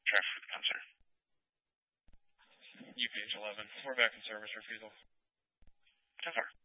Traffic for the concert. UPH 11. We're back in service. Refusal. 10-4.